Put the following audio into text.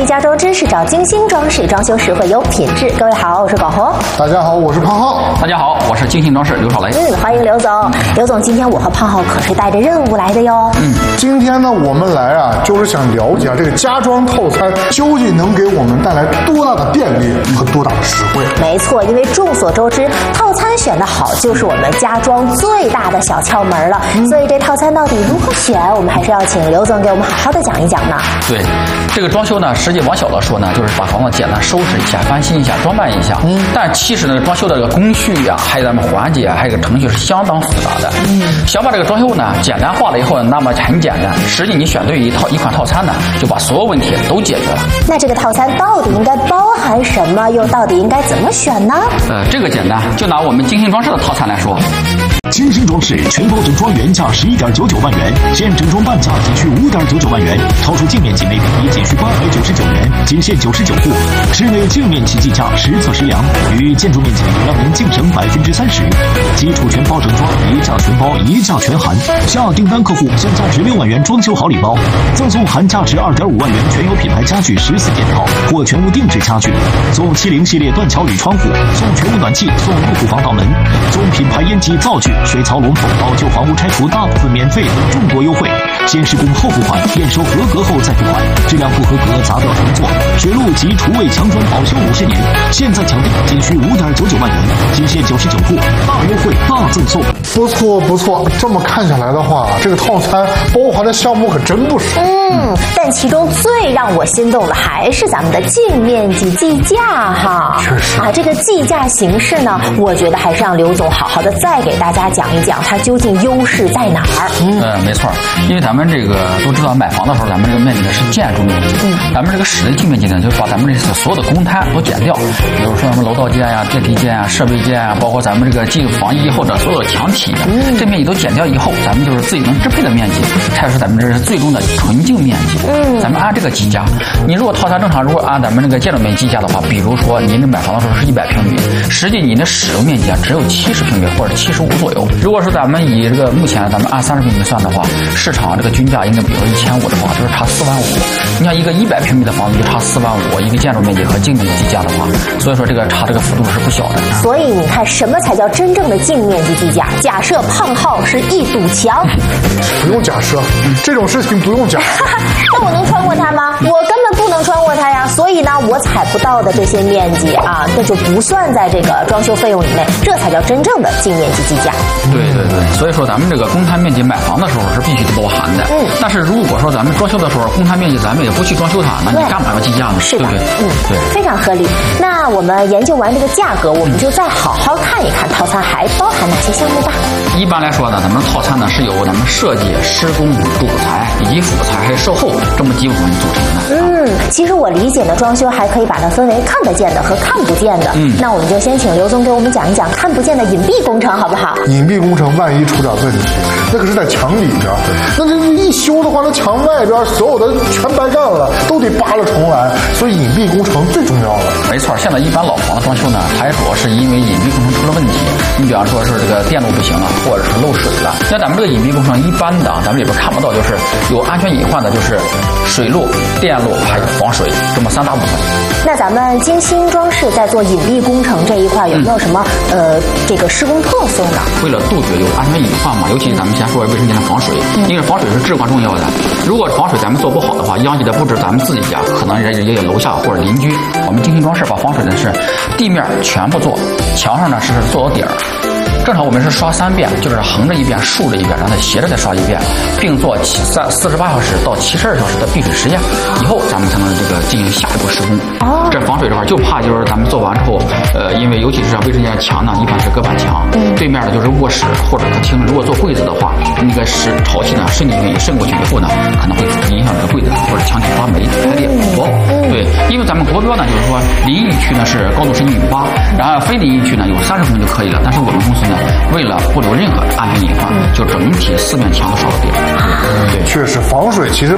家装知识找精心装饰，装修时会有品质。各位好，我是广红。 大家好，我是胖浩。 大家好，我是精心装饰刘少雷。 欢迎刘总。刘总，今天我和胖浩可是带着任务来的哟。 今天呢，我们来啊，就是想了解这个家装套餐究竟能给我们带来多大的便利和多大的实惠。 没错，因为众所周知，套餐选得好就是我们家装最大的小窍门了。所以这套餐到底如何选，我们还是要请刘总给我们好好的讲一讲呢。 对，这个装修呢，实际往小了说呢，就是把房子简单收拾一下、翻新一下、装扮一下。但其实呢，装修的这个工序呀，还有咱们环节啊，还有个程序是相当复杂的。想把这个装修呢简单化了以后，那么很简单。实际你选对一款套餐呢，就把所有问题都解决了。 那这个套餐到底应该包含什么？又到底应该怎么选呢？ 这个简单，就拿我们精心装饰的套餐来说。 精心装饰全包整装原价11.99万元，现整装半价仅需5.99万元，超出净面积每平米仅需899元，仅限99户。室内净面积计价实测实量，与建筑面积让您净省30%。基础全包整装，一价全包，一价全含。下订单客户享价值6万元装修好礼包，赠送含价值2.5万元全有品牌家具14件套或全屋定制家具，送70系列断桥铝窗户，送全屋暖气，送入户防盗门，送品牌烟机灶具、水槽龙头，老旧房屋拆除大部分免费等众多优惠。先施工后付款，验收合格后再付款，质量不合格砸掉重做。水路及厨卫墙砖保修50年，现在抢订仅需5.99万元，仅限99户，大优惠大赠送。 不错不错，这么看下来的话，这个套餐包含的项目可真不少。 但其中最让我心动的还是咱们的净面积计价哈。 确实这个计价形式呢，我觉得还是让刘总好好的再给大家讲一讲它究竟优势在哪儿。 没错，因为咱们这个都知道，买房的时候咱们这个面积呢是建筑面积，咱们这个室内净面积呢，就是把咱们这所有的公摊都减掉，比如说咱们楼道间呀、电梯间啊、设备间啊，包括咱们这个进房衣或者所有的墙体，这面积都减掉以后，咱们就是自己能支配的面积，才是咱们这是最终的纯净面积。咱们按这个计价，你如果套餐正常，如果按咱们这个建筑面积计价的话，比如说您这买房的时候是100平米，实际你的使用面积只有70平米或者75左右。如果说咱们以这个目前咱们按30平米算的话，市场这个均价应该比如1500的话，就是差4万5。你像一个100平米的房子就差4万5，一个建筑面积和净面积计价的话，所以说这个差这个幅度是不小的。 所以你看，什么才叫真正的净面积计价？假设胖浩是一堵墙， 不用假设，这种事情不用假设。 那我能穿过它吗？我根本不能穿过它呀。所以呢，我踩不到的这些面积啊，这就不算在这个装修费用里面，这才叫真正的净面积计价。 对，所以说咱们这个公摊面积买房的时候是必须得包含的。但是如果说咱们装修的时候公摊面积咱们也不去装修它，那你干嘛要计价呢？ 是的， 对不对？对， 非常合理。那我们研究完这个价格，我们就再好好看一看套餐还包含哪些项目吧。 一般来说呢，咱们套餐呢是由咱们设计、施工、主材以及辅材还有售后这么几部分组成的。 其实我理解呢，装修还可以把它分为看得见的和看不见的。那我们就先请刘总给我们讲一讲看不见的隐蔽工程，好不好？ 隐蔽工程万一出点问题，那可是在墙里边，那这一修的话，那墙外边所有的全白干了，都得扒了重来。所以隐蔽工程最重要了。 没错，现在一般老房的装修呢，它也主要是因为隐蔽工程出了问题。你比方说是这个电路不行了，或者是漏水了。那咱们这个隐蔽工程一般的咱们里边看不到，就是有安全隐患的，就是水路、电路还有防水这么3大部分。 那咱们精心装饰在做隐蔽工程这一块有没有什么这个施工特色呢？ 为了杜绝有安全隐患嘛，尤其咱们先说卫生间的防水，因为防水是至关重要的。如果防水咱们做不好的话，殃及的不止咱们自己家，可能也有楼下或者邻居。我们精心装饰把防水的是地面全部做，墙上呢是做到底儿。正常我们是刷3遍，就是横着一遍、竖着一遍，然后再斜着再刷一遍，并做48小时到72小时的避水实验，以后咱们才能这个进行下一步施工。这防水这块就怕就是咱们做完之后，因为尤其是卫生间墙呢，一般是隔板墙，对面呢就是卧室或者客厅，如果做柜子的话，那个潮气呢渗过去以后呢，可能会影响这个柜子或者墙体发霉、开裂、薄。对，因为咱们国标呢就是说淋浴区呢是高度是1.8米，然后非淋浴区呢有30公分就可以了，但是我们公司呢为了不留任何安全隐患，就整体4面墙都刷到底。 对，确实防水其实